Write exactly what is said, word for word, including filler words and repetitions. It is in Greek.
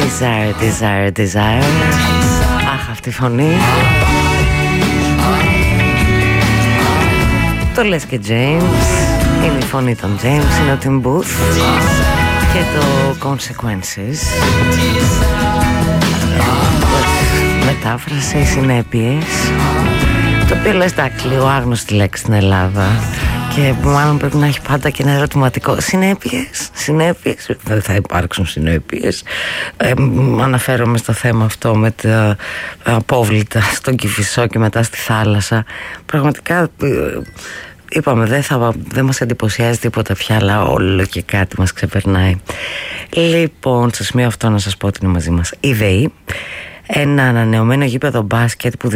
Desire, desire, desire. Αχ, αυτή η φωνή. Το λες και James. Είναι η φωνή των James, είναι ο Tim Booth. Και το Consequences. Μετάφραση, συνέπειες. Το οποίο λες, εντάξει, λίγο άγνωστη λέξη στην Ελλάδα. Και μάλλον πρέπει να έχει πάντα και ένα ερωτηματικό. Συνέπειες, συνέπειες. Δεν θα υπάρξουν συνέπειες. ε, Αναφέρομαι στο θέμα αυτό με τα απόβλητα στον Κηφισό και μετά στη θάλασσα. Πραγματικά είπαμε, δεν, θα, δεν μας εντυπωσιάζει τίποτα πια, αλλά όλο και κάτι μας ξεπερνάει. Λοιπόν, στο σημείο αυτό να σας πω ότι είναι μαζί μας η ΔΕΗ, ένα ανανεωμένο γήπεδο μπάσκετ που